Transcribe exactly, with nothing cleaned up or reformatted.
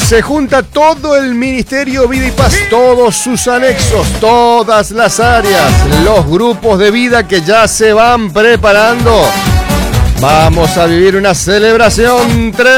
Se junta todo el Ministerio Vida y Paz, todos sus anexos, todas las áreas, los grupos de vida que ya se van preparando. Vamos a vivir una celebración tremenda.